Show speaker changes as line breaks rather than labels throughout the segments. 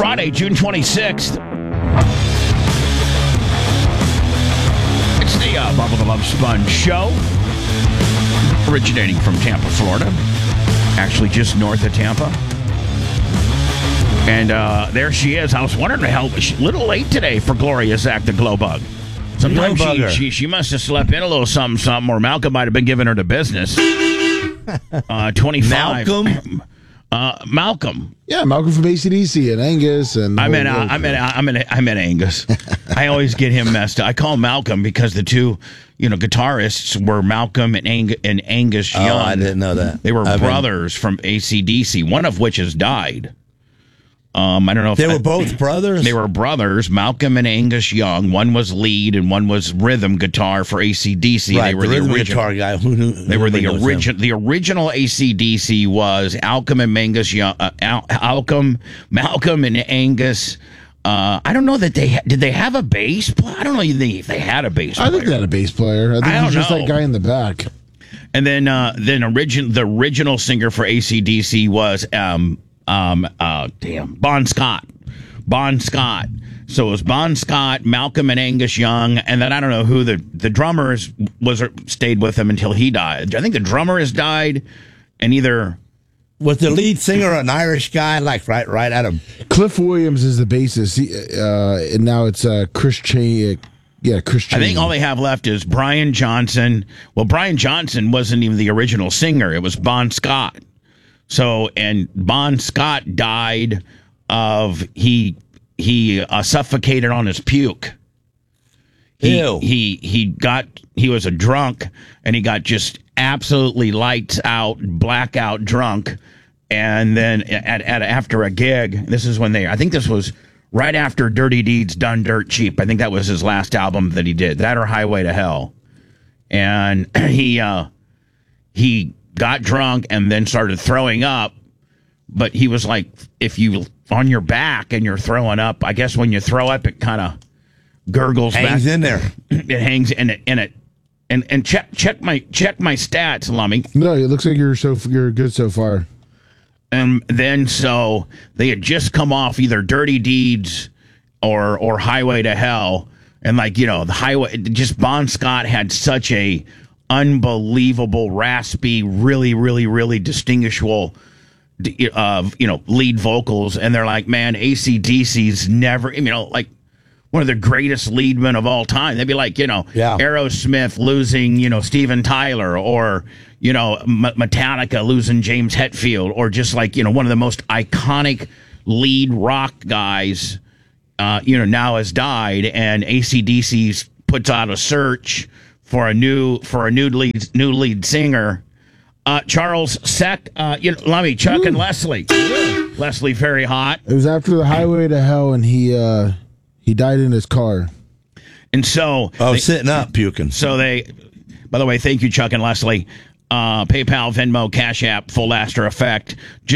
Friday, June 26th. It's the Bubba the Love Sponge show, originating from Tampa, Florida. Actually, just north of Tampa. And there she is. I was wondering how she's a little late today for Gloria Zach the Glow Bug. Sometimes she must have slept in a little something, or Malcolm might have been giving her the business. 25. Malcolm.
Yeah, Malcolm from AC/DC and Angus and.
I meant Angus. I always get him messed up. I call him Malcolm because the two, guitarists were Malcolm and Angus Young.
Oh, I didn't know that.
They were brothers from AC/DC. One of which has died. I don't know if
they were both brothers.
They were brothers, Malcolm and Angus Young. One was lead and one was rhythm guitar for AC/DC.
Right,
they were
the rhythm guitar guy.
They were the original. The original AC/DC was Malcolm and Angus Young. Malcolm and Angus. I don't know that did they have a bass player? I don't know if they had a bass player.
I think they had a bass player. I think he's just that guy in the back.
And then the original singer for AC/DC was Bon Scott. Bon Scott. So it was Bon Scott, Malcolm and Angus Young, and then I don't know who the drummer stayed with him until he died. I think the drummer has died, and either
was the lead singer an Irish guy, like right at him.
Cliff Williams is the bassist, and now it's Chris Cheney. Yeah, Chris Cheney.
I think all they have left is Brian Johnson. Well, Brian Johnson wasn't even the original singer; it was Bon Scott. So, and Bon Scott died of he suffocated on his puke. He was a drunk, and he got just absolutely lights out, blackout drunk, and then after a gig, this is when I think this was right after Dirty Deeds Done Dirt Cheap. I think that was his last album that he did, that or Highway to Hell, and he got drunk and then started throwing up, but he was like, if you on your back and you're throwing up, I guess when you throw up, it kind of gurgles
hangs
back.
In there.
It hangs in it. And check my stats, Lummy.
No, it looks like you're good so far.
And then so they had just come off either Dirty Deeds or Highway to Hell, and the highway. Just Bon Scott had such a unbelievable, raspy, really, really, really distinguishable, lead vocals. And they're like, man, AC/DC's never, like one of the greatest leadmen of all time. They'd be like, Aerosmith losing, Steven Tyler, or, Metallica losing James Hetfield, or just like, one of the most iconic lead rock guys, now has died. And AC/DC puts out a search for a new lead singer, Charles Seck, Lummy, Chuck and Leslie. Leslie, very hot.
It was after the Highway to Hell, and he died in his car.
And so
sitting up puking.
So by the way, thank you, Chuck and Leslie. PayPal, Venmo, Cash App, full After Effect.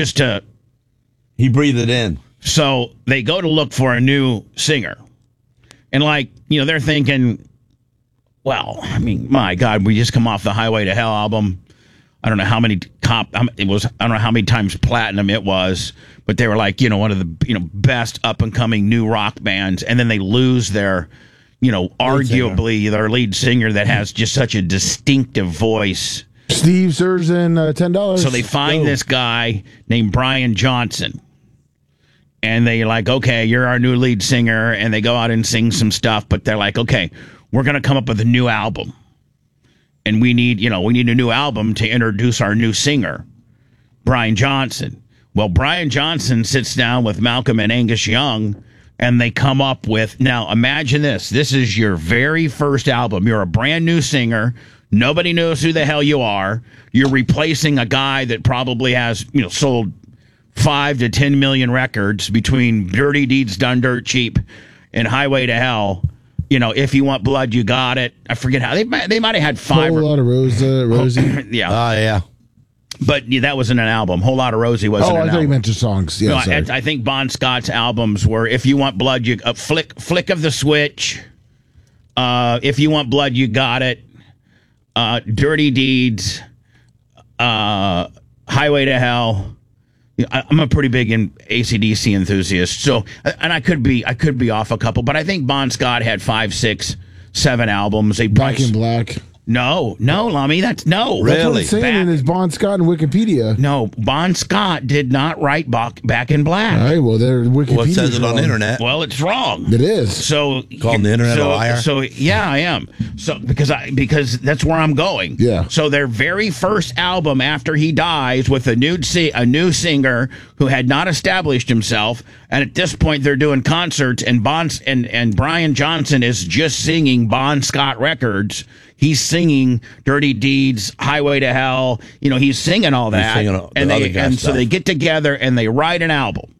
He breathed it in.
So they go to look for a new singer, and they're thinking, well, I mean, my God, we just come off the Highway to Hell album. I don't know how many I don't know how many times platinum it was, but they were like, one of the best up and coming new rock bands, and then they lose their, arguably their lead singer that has just such a distinctive voice.
Steve Zerzin, $10.
So they find this guy named Brian Johnson, and they're like, okay, you're our new lead singer, and they go out and sing some stuff, but they're like, okay, we're going to come up with a new album. And we need a new album to introduce our new singer, Brian Johnson. Well, Brian Johnson sits down with Malcolm and Angus Young, and they come up with, now imagine this. This is your very first album. You're a brand new singer. Nobody knows who the hell you are. You're replacing a guy that probably has, sold 5 to 10 million records between Dirty Deeds Done Dirt Cheap and Highway to Hell. If you want blood, you got it. I forget how they might have had 5.
Whole lot of Rosie.
Yeah.
Oh, yeah.
But that wasn't an album. Whole Lot of Rosie wasn't an album.
I thought you meant the songs. Yeah,
no, I think Bon Scott's albums were If You Want Blood, you Flick of the Switch. If You Want Blood, You Got It. Dirty Deeds. Highway to Hell. I'm a pretty big AC/DC enthusiast. So, and I could be off a couple, but I think Bon Scott had 5, 6, 7 albums.
Back in Black.
No, Lummy, that's no.
That's what it's saying in his Bon Scott and Wikipedia.
No, Bon Scott did not write Back in Black.
All right, well, there Wikipedia.
Well, it says it on the internet.
Well, it's wrong.
It is.
So
Calling the internet a liar.
So yeah, I am. So because that's where I'm going.
Yeah.
So their very first album after he dies with a new singer who had not established himself, and at this point they're doing concerts, and Brian Johnson is just singing Bon Scott records. He's singing Dirty Deeds, Highway to Hell. He's singing all that. So they get together and they write an album.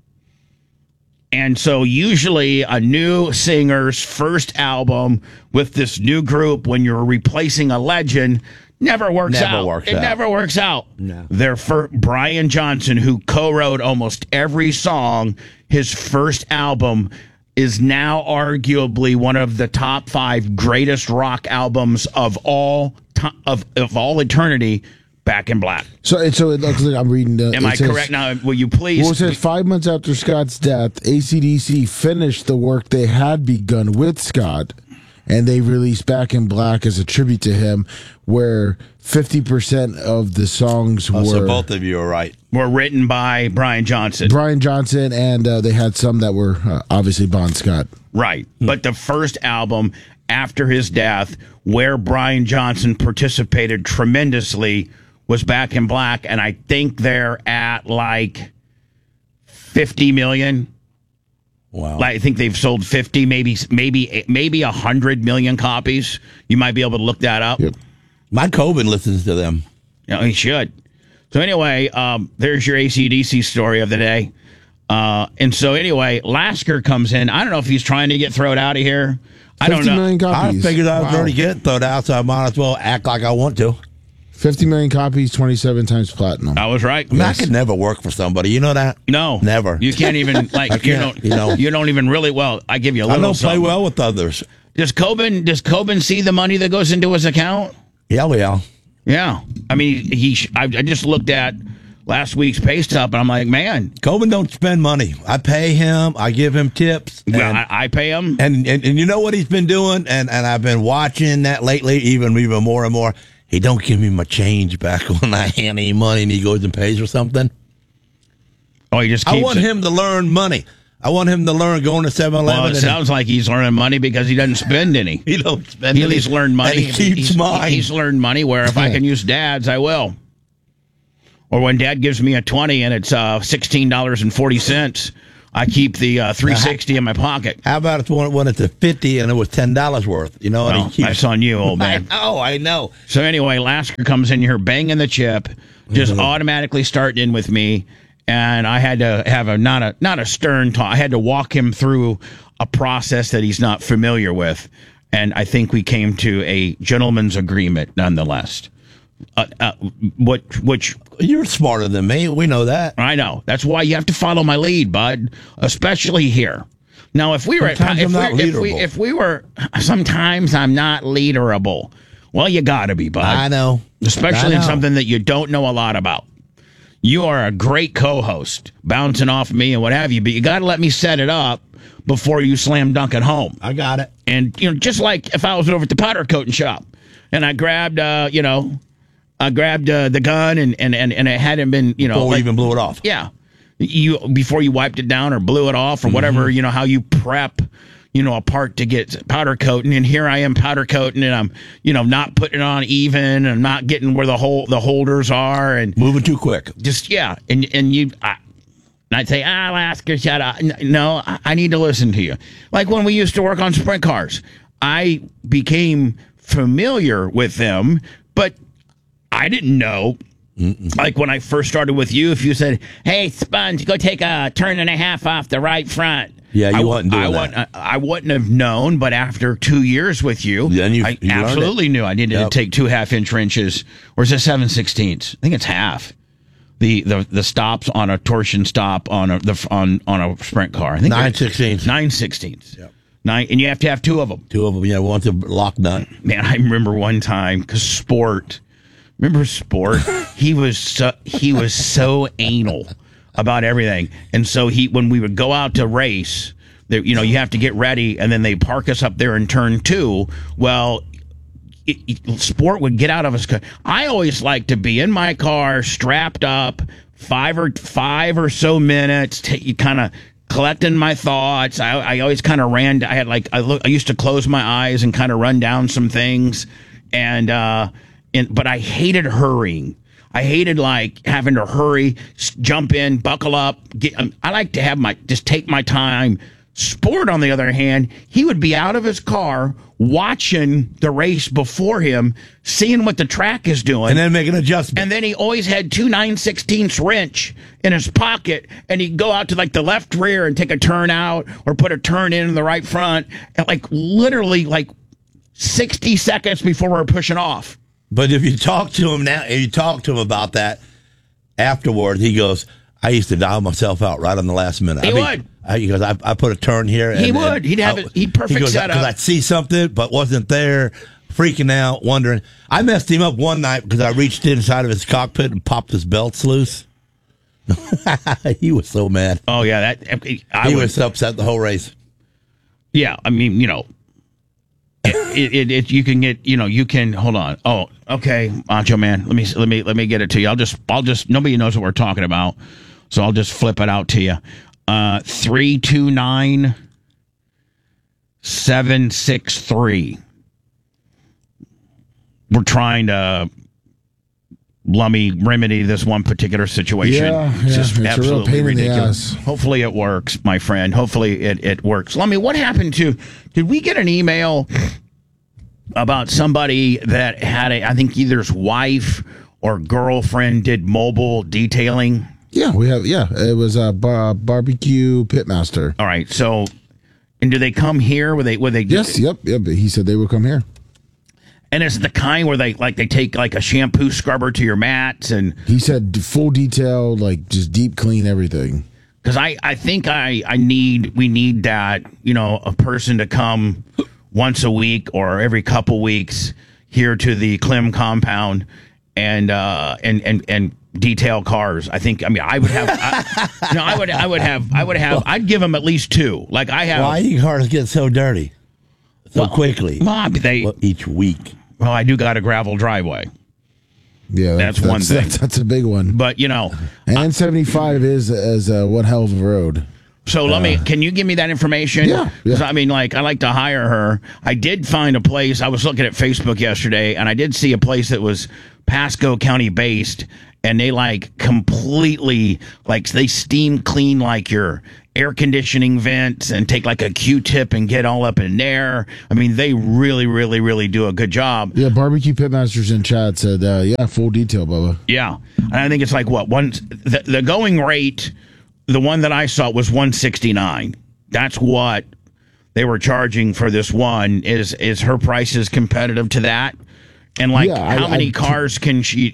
And so usually a new singer's first album with this new group, when you're replacing a legend, never works out. It never works out.
No.
Brian Johnson, who co-wrote almost every song, his first album is now arguably one of the top 5 greatest rock albums of all eternity. Back in Black.
So it looks like I'm reading.
Am I correct now? Will you please?
Well, it says 5 months after Scott's death, AC/DC finished the work they had begun with Scott, and they released Back in Black as a tribute to him, where 50% of the songs were.
So both of you are right.
Were written by Brian Johnson.
And they had some that were obviously Bon Scott.
Right. But the first album after his death, where Brian Johnson participated tremendously, was Back in Black, and I think they're at like 50 million.
Wow.
I think they've sold 50, maybe 100 million copies. You might be able to look that up.
Yep.
My Coben listens to them.
He should. So anyway, there's your AC/DC story of the day. And so anyway, Lasker comes in. I don't know if he's trying to get thrown out of here. I don't
50
know.
million copies.
I figured I was already getting thrown out, so I might as well act like I want to.
50 million copies, 27 times platinum.
I was right.
I mean, I could never work for somebody. You know that?
No,
never.
You can't even you don't even really. Well, I give you a little.
I don't play
something.
well with others.
Does Coben see the money that goes into his account?
Yeah.
Yeah. I mean, I just looked at last week's pay stub, and I'm like, man,
Coben don't spend money. I pay him. I give him tips.
Well, I pay him.
And you know what he's been doing? And I've been watching that lately, even more and more. He don't give me my change back when I hand him money and he goes and pays for something.
Oh, he just keeps
I want him to learn money. I want him to learn going to 7-Eleven.
Well, it sounds like he's learning money because he doesn't spend any.
He don't spend any.
He's learned money.
And he keeps mine.
He's learned money where if I can use Dad's, I will. Or when Dad gives me a 20 and it's $16.40, I keep the $3.60 in my pocket.
How about when it's a $50 and it was $10 worth? You know,
Well, that's on you, old man.
I know.
So anyway, Lasker comes in here banging the chip, just automatically starting in with me, and I had to have not a stern talk. I had to walk him through a process that he's not familiar with, and I think we came to a gentleman's agreement nonetheless. Which
You're smarter than me. We know that.
I know. That's why you have to follow my lead, bud. Especially here. Now, if we were if we were sometimes I'm not leaderable. Well, you got to be, bud.
I know.
Especially in something that you don't know a lot about. You are a great co-host, bouncing off me and what have you, but you got to let me set it up before you slam dunk at home.
I got it.
And just like if I was over at the powder coating shop and I grabbed the gun and it hadn't been,
Before we even blew it off.
Yeah. Before you wiped it down or blew it off or whatever, how you prep, a part to get powder coating. And here I am powder coating and I'm, not putting it on even and not getting where the holders are and
moving too quick.
Just, yeah. And I'd say, Lasker, shut up. No, I need to listen to you. Like when we used to work on sprint cars, I became familiar with them, but I didn't know. Like when I first started with you, if you said, "Hey, Sponge, go take a turn and a half off the right front."
Yeah, you wouldn't do that.
I wouldn't have known, but after 2 years with you, I absolutely knew I needed to take 2 half-inch wrenches, or is it 7/16? I think it's half. The stops on a torsion stop on a sprint car. I think
9/16.
9/16.
Yep.
And you have to have 2 of them.
2 of them. Yeah, one's a lock nut.
Man, I remember one time because Sport. Remember Sport? He was so anal about everything. And so when we would go out to race, you have to get ready, and then they park us up there in turn 2. Well, Sport would get out of his car. I always like to be in my car, strapped up, five or so minutes, kind of collecting my thoughts. I always kind of ran. I used to close my eyes and kind of run down some things, but I hated hurrying. I hated like having to hurry, jump in, buckle up. I like to just take my time. Sport, on the other hand, he would be out of his car watching the race before him, seeing what the track is doing,
and then make an adjustment.
And then he always had 2 9/16 wrench in his pocket, and he'd go out to like the left rear and take a turn out or put a turn in the right front, and literally 60 seconds before we're pushing off.
But if you talk to him now, if you talk to him about that afterward, he goes, I used to dial myself out right on the last minute.
He would.
He goes, I put a turn here.
He would. He'd have it. He'd perfect setup.
Because I'd see something, but wasn't there, freaking out, wondering. I messed him up one night because I reached inside of his cockpit and popped his belts loose. He was so mad.
Oh, yeah.
He was upset the whole race.
Yeah. I mean, you can get, you can, hold on. Oh, okay. Macho Man. Let me get it to you. I'll just, nobody knows what we're talking about. So I'll just flip it out to you. 329-763. We're trying to remedy this one particular situation.
Yeah,
it's just
it's
absolutely
a real pain
ridiculous.
in the ass.
Hopefully it works, my friend. Hopefully it works. Lummy, what happened did we get an email about somebody that had I think either his wife or girlfriend did mobile detailing?
Yeah, we have. Yeah, it was a barbecue pitmaster.
All right. So, and do they come here? Were they?
Yes. Yep. He said they would come here.
And it's the kind where they take like a shampoo scrubber to your mats, and
he said full detail, just deep clean everything.
Because I think we need that, a person to come once a week or every couple weeks here to the Clem compound and detail cars. I would have, I'd give them at least 2. Like I have.
Why do cars get so dirty so quickly? Each week.
Well, I do got a gravel driveway.
Yeah,
that's one thing.
That's a big one.
But
and 75 is one hell of a road.
So can you give me that information?
Yeah.
I like to hire her. I did find a place. I was looking at Facebook yesterday, and I did see a place that was Pasco County based, and they completely they steam clean your air conditioning vents and take a Q-tip and get all up in there. I mean, they really, really, really do a good job.
Yeah, Barbecue Pitmasters in chat said, full detail, Bubba.
Yeah, and I think it's the going rate. The one that I saw was $169. That's what they were charging for this one. Is her prices competitive to that? And how many cars can she?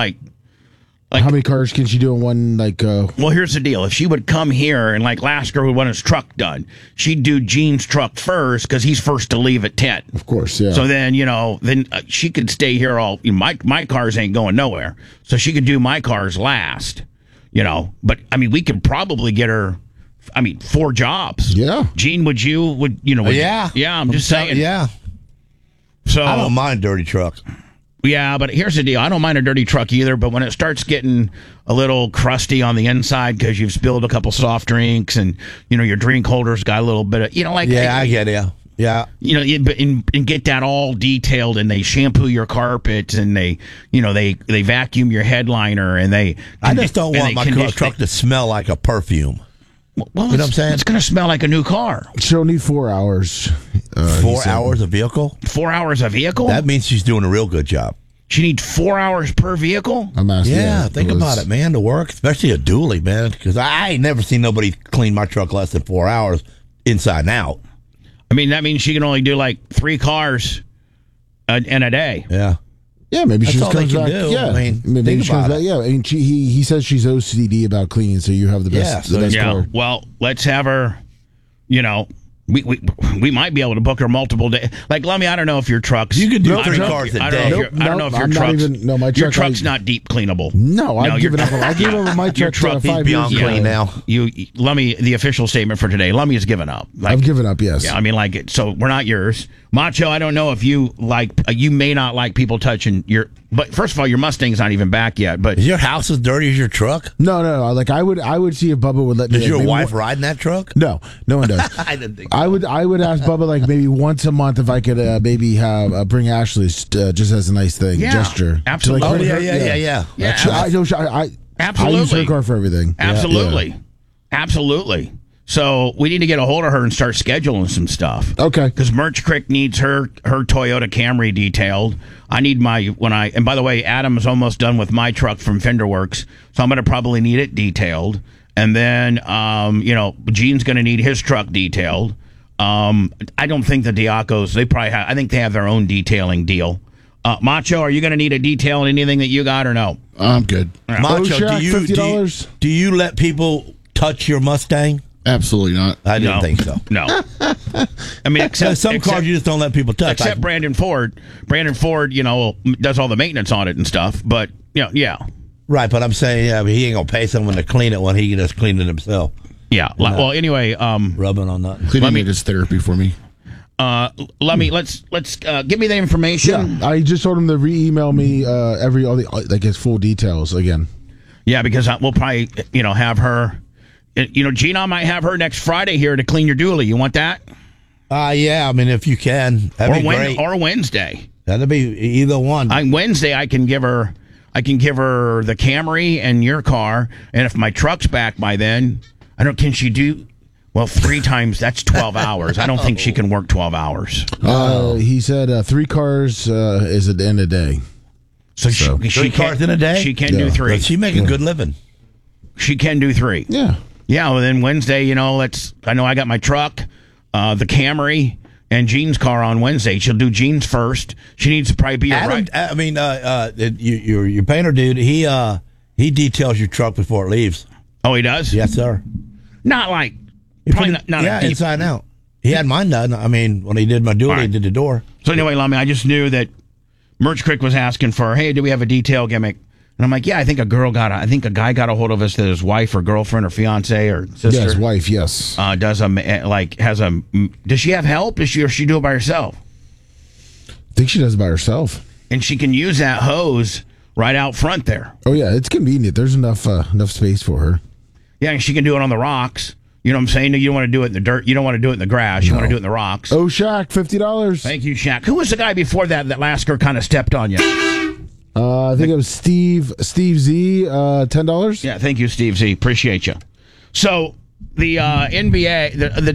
How many cars can she do in one?
Well, here's the deal. If she would come here and Lasker would want his truck done, she'd do Gene's truck first because he's first to leave at 10.
Of course, yeah.
So then she could stay here all. My cars ain't going nowhere, so she could do my cars last. But we could probably get her. 4 jobs.
Yeah.
Gene,
yeah.
Yeah, I'm just saying.
Yeah.
So
I don't mind dirty trucks.
Yeah, but here's the deal. I don't mind a dirty truck either, but when it starts getting a little crusty on the inside because you've spilled a couple soft drinks and, your drink holder's got a little bit of,
Yeah, I get it. Yeah.
And get that all detailed, and they shampoo your carpet, and they vacuum your headliner, and
I just don't want my truck to smell like a perfume.
Well,
you know what I'm saying?
It's going to smell like a new car.
She'll need 4 hours.
4 hours a vehicle?
4 hours a vehicle?
That means she's doing a real good job.
She needs 4 hours per vehicle?
I'm asking.
Yeah, think about it, man, to work, especially a dually, man, because I ain't never seen nobody clean my truck less than 4 hours inside and out.
That means she can only do 3 cars in a day.
Yeah.
Yeah, maybe she
That's
just
all
comes
they can
back.
do.
Yeah,
Maybe
she comes back. Yeah, he says she's OCD about cleaning, so you have the best.
Yeah.
The best car.
Well, let's have her. We might be able to book her multiple days. Like, Lummy, I don't know if your truck's...
You could do
I don't
3
know if
cars a
I
day.
don't know if I don't know if your
I'm not
truck's...
even- no, my
your
truck,
truck's not deep cleanable.
No, I've
your-
given up. I gave up my
your
truck
truck,
5
beyond
years ago.
clean now.
Lummy, the official statement for today, Lummy has given up. Like,
I've given up, yes.
yeah, I mean, like, so we're not yours. Macho, I don't know if you like, you may not like people touching your, but first of all, your Mustang's not even back yet, but
Is your house as dirty as your truck?
No. Like, I would see if Bubba would let me.
Does
like,
your
maybe
wife
one-
ride in that truck?
No one does.
I didn't think
I would ask Bubba like maybe once a month if I could maybe have bring Ashley just as a nice thing
Yeah,
gesture.
absolutely.
To, like,
Oh,
put
yeah,
her-
yeah.
yeah,
I use
Absolutely.
her car for everything.
absolutely. Absolutely. So we need to get a hold of her and start scheduling some stuff.
Okay.
Because Merch Crick needs her Toyota Camry detailed. I need and by the way, Adam's almost done with my truck from Fenderworks, so I'm going to probably need it detailed. And then, Gene's going to need his truck detailed. I don't think the Diacos, I think they have their own detailing deal. Macho, are you going to need a detail on anything that you got or no?
I'm good.
Macho,
Shaq,
do you
$50?
do you let people touch your Mustang?
Absolutely not.
I didn't think so.
No. I mean, except
Some cars you just don't let people touch.
Except Brandon Ford. Brandon Ford, does all the maintenance on it and stuff. But, yeah.
Right, but I'm saying he ain't going to pay someone to clean it when he can just clean it himself.
Yeah. Well, anyway,
Rubbing on that.
Cleaning it is therapy for me.
let me let's give me the information.
Yeah, I just told him to re-email me his full details again.
Yeah, because we'll probably have her. Gina might have her next Friday here to clean your dually. You want that?
Yeah, I mean, if you can, that'd be great.
Or Wednesday.
That'd be either one.
Wednesday, I can give her the Camry and your car, and if my truck's back by then, can she do? Well, 3 times, that's 12 hours. I don't think she can work 12 hours.
He said 3 cars is at the end of the day.
So
Three
she
cars in a day?
She can do 3.
Does she make a good living?
She can do 3.
Yeah.
Yeah, well, then Wednesday, I know I got my truck, the Camry, and Jean's car on Wednesday. She'll do Jean's first. She needs to probably be
Adam, I mean, your painter dude, he details your truck before it leaves.
Oh, he does?
Yes, sir.
Not like, probably not a deep.
inside out. He had mine done. I mean, when he did my dually, he did the door.
So anyway, Lummy, I just knew that Merch Crick was asking for, hey, do we have a detail gimmick? And I'm like, yeah, I think a guy got a hold of us that his wife or girlfriend or fiance or sister.
Yes, wife, yes.
Does she have help? Or she do it by herself?
I think she does it by herself.
And she can use that hose right out front there.
Oh, yeah, it's convenient. There's enough space for her.
Yeah, and she can do it on the rocks. You know what I'm saying? You don't want to do it in the dirt. You don't want to do it in the grass. You want to do it in the rocks.
Oh, Shaq, $50.
Thank you, Shaq. Who was the guy before that last girl kind of stepped on you?
I think it was Steve Z, $10.
Yeah, thank you, Steve Z. Appreciate you. So the NBA, the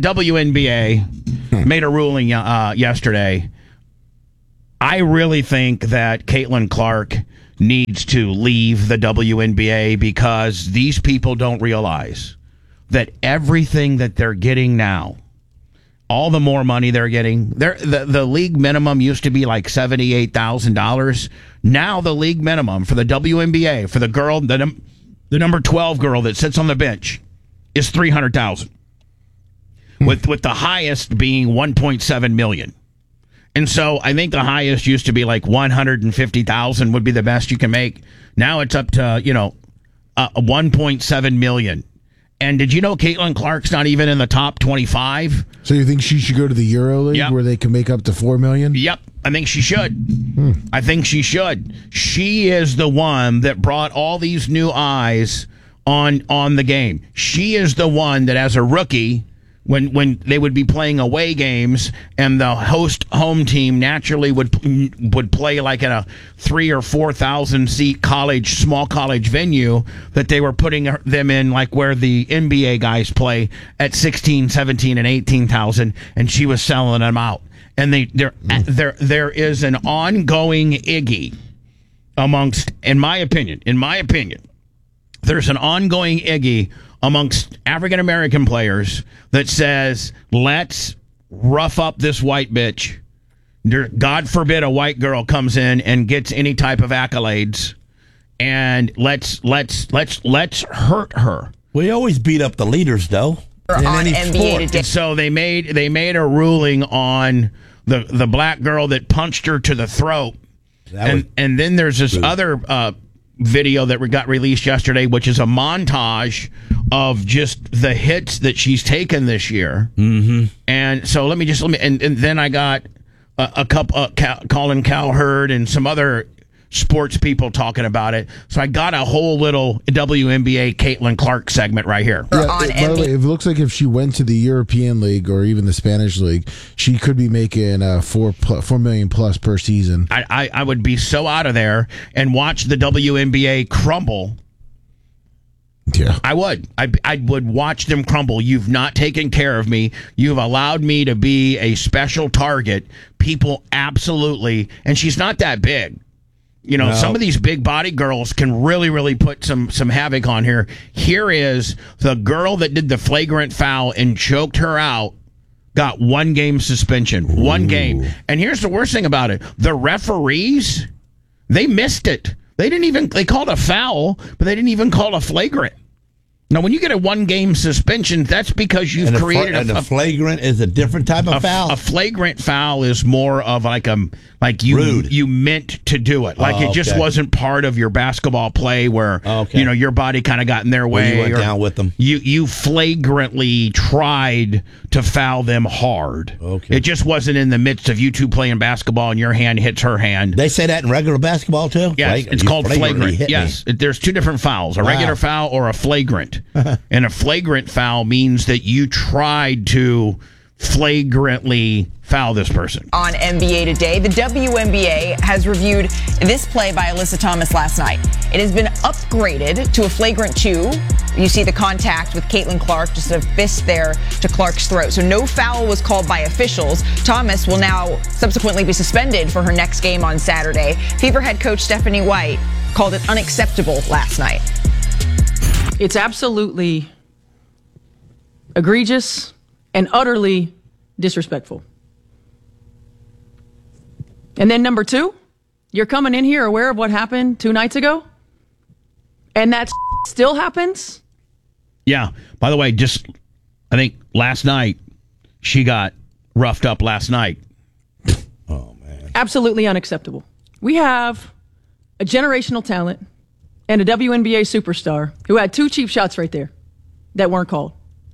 WNBA made a ruling yesterday. I really think that Caitlin Clark needs to leave the WNBA because these people don't realize that everything that they're getting now, all the more money they're getting, the league minimum used to be like $78,000. Now the league minimum for the WNBA for the girl, the number 12 girl that sits on the bench, is $300,000, with the highest being $1.7 million. And so I think the highest used to be like $150,000 would be the best you can make. Now it's up to $1.7 million. And did you know Caitlin Clark's not even in the top 25?
So you think she should go to the Euro League
Yep.
where they can make up to $4 million?
Yep, I think she should. I think she should. She is the one that brought all these new eyes on the game. She is the one that, as a rookie, when they would be playing away games and the host home team naturally would play like in a 3,000 or 4,000 seat small college venue, that they were putting them in like where the NBA guys play at 16, 17, and 18,000, and she was selling them out. And there is an ongoing Iggy amongst, in my opinion, there's an ongoing Iggy amongst African American players that says, let's rough up this white bitch. God forbid a white girl comes in and gets any type of accolades, and let's hurt her.
We always beat up the leaders, though.
on
any
NBA
sport.
Today.
So they made a ruling on the black girl that punched her to the throat. And then there's this other video that got released yesterday, which is a montage of just the hits that she's taken this year. Mm-hmm. And so let me and then I got a couple Colin Cowherd and some other sports people talking about it. So I got a whole little WNBA Caitlin Clark segment right here.
Yeah,
on
by the way, it looks like if she went to the European League or even the Spanish League, she could be making $4 million plus per season.
I would be so out of there and watch the WNBA crumble.
Yeah,
I would. I would watch them crumble. You've not taken care of me. You've allowed me to be a special target. People absolutely, and she's not that big. You know, some of these big body girls can really, really put some havoc on here. Here is the girl that did the flagrant foul and choked her out, got 1 game suspension. 1 game. And here's the worst thing about it. The referees, they missed it. They called a foul, but they didn't even call a flagrant. Now, when you get a 1 game suspension, that's because you've created
a flagrant is a different type of foul.
A flagrant foul is more of like
rude.
You meant to do it. Like it just wasn't part of your basketball play where your body kind of got in their way.
You went down with them.
You flagrantly tried to foul them hard.
Okay.
It just wasn't in the midst of you two playing basketball and your hand hits her hand.
They say that in regular basketball too?
Yes, it's called flagrant. Yes, there's 2 different fouls, a regular foul or a flagrant. And a flagrant foul means that you tried to flagrantly foul this person.
On NBA Today, the WNBA has reviewed this play by Alyssa Thomas last night. It has been upgraded to a flagrant 2. You see the contact with Caitlin Clark, just a fist there to Clark's throat. So no foul was called by officials. Thomas will now subsequently be suspended for her next game on Saturday. Fever head coach Stephanie White called it unacceptable last night.
It's absolutely egregious and utterly disrespectful. And then number 2, you're coming in here aware of what happened 2 nights ago? And that still happens?
Yeah. By the way, I think last night, she got roughed up last night.
Oh, man.
Absolutely unacceptable. We have a generational talent and a WNBA superstar who had 2 cheap shots right there that weren't called.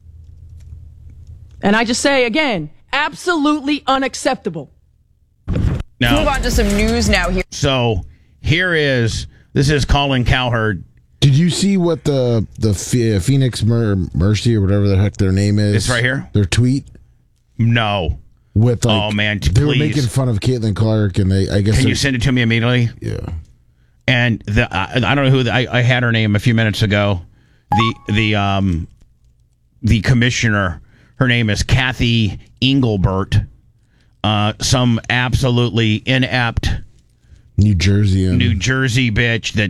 And I just say again, absolutely unacceptable.
Now,
Move on to some news now here.
So this is Colin Cowherd.
Did you see what the Phoenix Mercy or whatever the heck their name is?
It's right here?
Their tweet
No.
with like,
Oh, man,
they were
please.
making fun of Caitlin Clark, and I guess
Can you send it to me immediately?
yeah.
And I don't know who I had her name a few minutes ago. The commissioner, her name is Kathy Engelbert. Some absolutely inept
New Jersey
bitch that